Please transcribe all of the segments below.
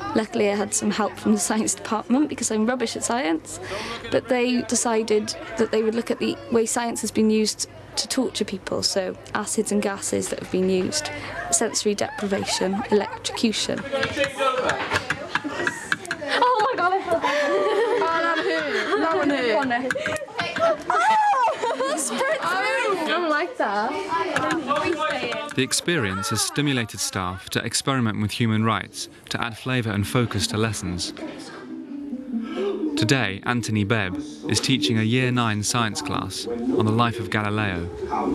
Luckily I had some help from the science department because I'm rubbish at science, but they decided that they would look at the way science has been used to torture people, so acids and gases that have been used, sensory deprivation, electrocution. Oh my god, I feel bad. Oh, that one hurt. Oh, spread through. I don't like that. The experience has stimulated staff to experiment with human rights to add flavour and focus to lessons. Today, Anthony Bebb is teaching a Year 9 science class on the life of Galileo.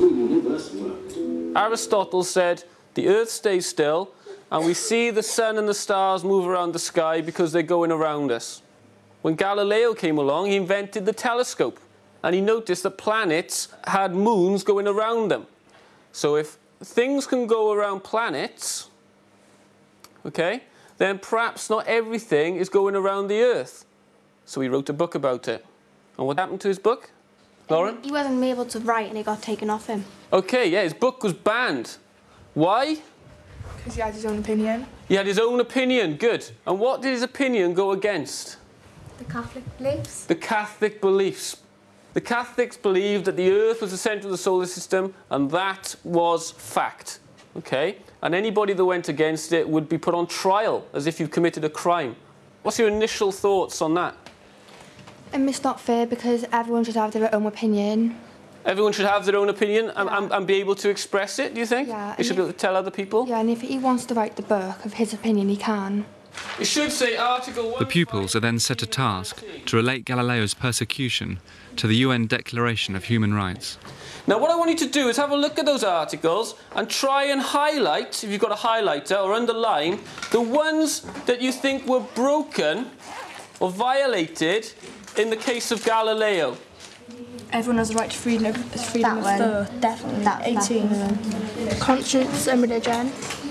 Aristotle said the Earth stays still and we see the sun and the stars move around the sky because they're going around us. When Galileo came along, he invented the telescope and he noticed that planets had moons going around them. So if things can go around planets, okay, then perhaps not everything is going around the Earth. So he wrote a book about it. And what happened to his book? Lauren? He wasn't able to write and it got taken off him. Okay, yeah, his book was banned. Why? Because he had his own opinion. He had his own opinion, good. And what did his opinion go against? The Catholic beliefs. The Catholic beliefs. The Catholics believed that the Earth was the centre of the solar system, and that was fact, okay? And anybody that went against it would be put on trial as if you've committed a crime. What's your initial thoughts on that? It's not fair because everyone should have their own opinion. Everyone should have their own opinion and be able to express it, do you think? Yeah. They should be able to tell other people? Yeah, and if he wants to write the book of his opinion, he can. It should say Article 1. The pupils are then set a task to relate Galileo's persecution to the UN Declaration of Human Rights. Now what I want you to do is have a look at those articles and try and highlight, if you've got a highlighter, or underline, the ones that you think were broken or violated in the case of Galileo. Everyone has the right to freedom of thought. Definitely. 18. Conscience and religion.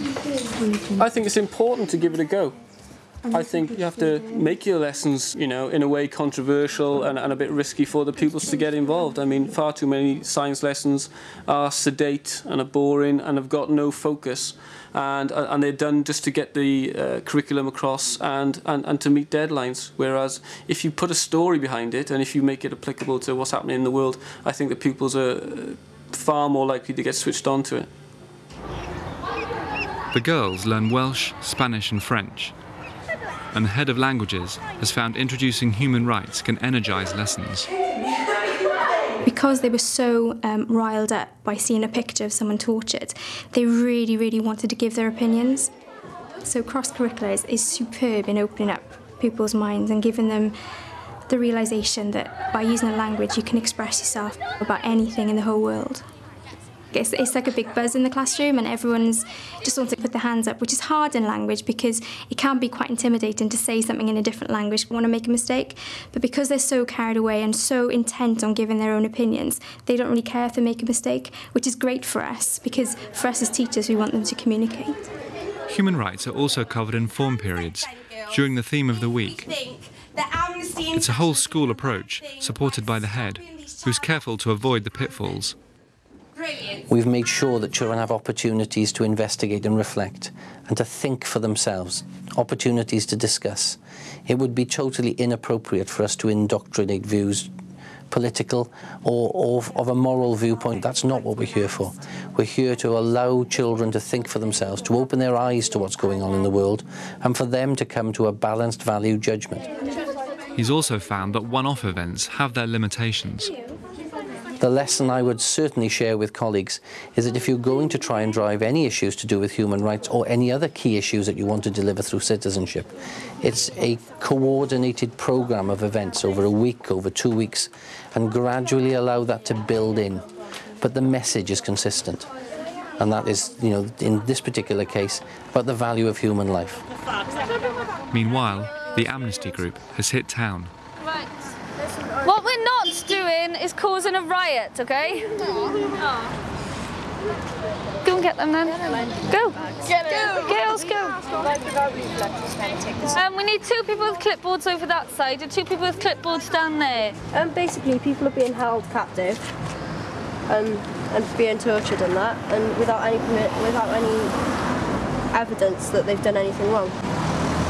I think it's important to give it a go. I think you have to make your lessons, you know, in a way controversial and a bit risky for the pupils to get involved. I mean, far too many science lessons are sedate and are boring and have got no focus. And they're done just to get the curriculum across and to meet deadlines. Whereas if you put a story behind it and if you make it applicable to what's happening in the world, I think the pupils are far more likely to get switched on to it. The girls learn Welsh, Spanish and French. And the head of languages has found introducing human rights can energise lessons. Because they were so riled up by seeing a picture of someone tortured, they really, really wanted to give their opinions. So cross-curricular is superb in opening up people's minds and giving them the realisation that by using a language you can express yourself about anything in the whole world. It's like a big buzz in the classroom and everyone's just wants to put their hands up, which is hard in language because it can be quite intimidating to say something in a different language, want to make a mistake. But because they're so carried away and so intent on giving their own opinions, they don't really care if they make a mistake, which is great for us because for us as teachers we want them to communicate. Human rights are also covered in form periods during the theme of the week. It's a whole school approach supported by the head, who's careful to avoid the pitfalls. We've made sure that children have opportunities to investigate and reflect and to think for themselves, opportunities to discuss. It would be totally inappropriate for us to indoctrinate views, political or of a moral viewpoint. That's not what we're here for. We're here to allow children to think for themselves, to open their eyes to what's going on in the world and for them to come to a balanced value judgment. He's also found that one-off events have their limitations. The lesson I would certainly share with colleagues is that if you're going to try and drive any issues to do with human rights or any other key issues that you want to deliver through citizenship, it's a coordinated programme of events over a week, over 2 weeks, and gradually allow that to build in. But the message is consistent. And that is, you know, in this particular case, about the value of human life. Meanwhile, the Amnesty Group has hit town. What we're not doing is causing a riot, okay? Go and get them then. Go. Girls, go. We need 2 people with clipboards over that side and 2 people with clipboards down there. Basically, people are being held captive and being tortured and that, and without any evidence that they've done anything wrong.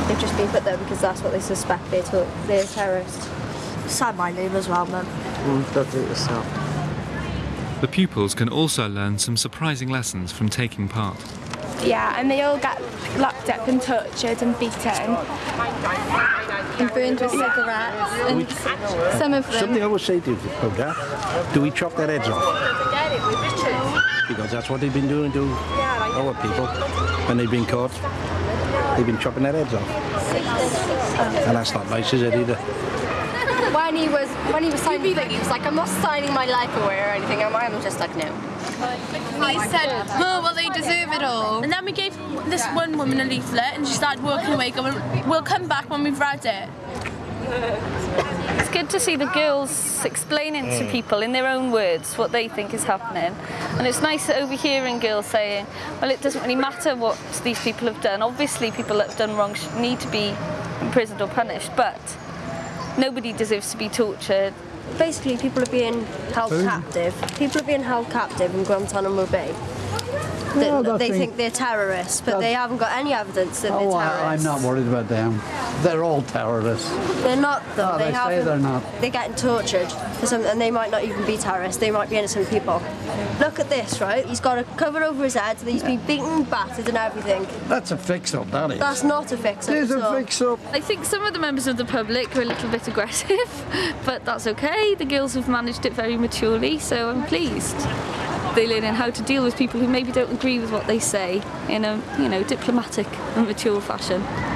They've just been put there because that's what they suspect they're terrorists. Sign my name as well, Mum. Don't do it yourself. The pupils can also learn some surprising lessons from taking part. Yeah, and they all get locked up and tortured and beaten. And burned with cigarettes. And some of them... Something I would say to you about that, do we chop their heads off? Because that's what they've been doing to our people when they've been caught. They've been chopping their heads off. And that's not nice, is it, either? When he was signing the thing, he was like, I'm not signing my life away or anything. And I was just like, no. He said, oh, well, they deserve it all. And then we gave this one woman a leaflet and she started walking away going, we'll come back when we've read it. It's good to see the girls explaining to people in their own words what they think is happening. And it's nice overhearing girls saying, well, it doesn't really matter what these people have done. Obviously, people that have done wrong need to be imprisoned or punished, but nobody deserves to be tortured. Basically, people are being held captive. People are being held captive in Guantanamo Bay. They think they're terrorists, but they haven't got any evidence that they're terrorists. I'm not worried about them. They're all terrorists. They're not, though. No, they say they're not. They're getting tortured for something, and they might not even be terrorists. They might be innocent people. Look at this, right? He's got a cover over his head, and he's been beaten, battered, and everything. That's a fix-up, that is. That's not a fix-up. It is a fix-up. I think some of the members of the public are a little bit aggressive, but that's okay. The girls have managed it very maturely, so I'm pleased. They're learning how to deal with people who maybe don't agree with what they say in a, diplomatic and mature fashion.